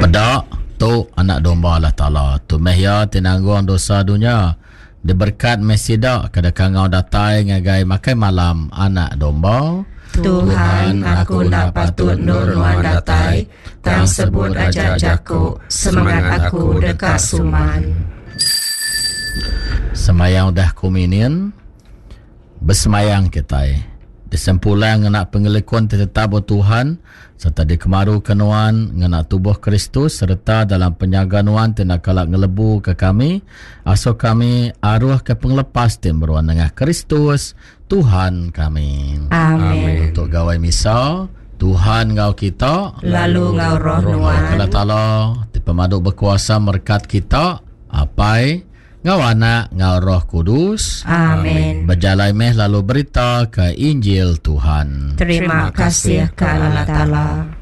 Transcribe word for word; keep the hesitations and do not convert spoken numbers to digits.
Pedak tu anak domba Allah Ta'ala. Tu mehya tinanggung dosa dunia. Diberkat mesida kada kangau datai ngagai makai malam anak domba. Tuhan, aku nak patut nur nuan datai, tang sebut aja jaku, semangat aku dekat suman. Semayang dah kuminin, bersemayang kita. Disempulang nak pengelikuan tetap Tuhan, serta dikemaru kenuan ngena tubuh Kristus, serta dalam penyaga nuan tindak kalak ngelebu ke kami, aso kami arwah ke penglepas timberuan dengan Kristus, Tuhan kami. Amin. Untuk gawai misa, Tuhan ngau kita, lalu ngau roh nuan. Allah Ta'ala, di pemaduk berkuasa merkat kita, apai, ngau anak, ngau roh kudus. Amin. Berjalai meh lalu berita ke Injil Tuhan. Terima kasih ke Allah Ta'ala.